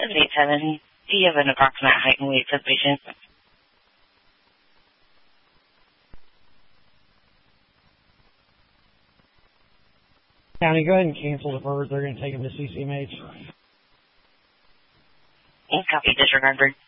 787, do you have an approximate height and weight for the patient? County, go ahead and cancel the bird. They're going to take him to CCMH. Copy, disregard bird.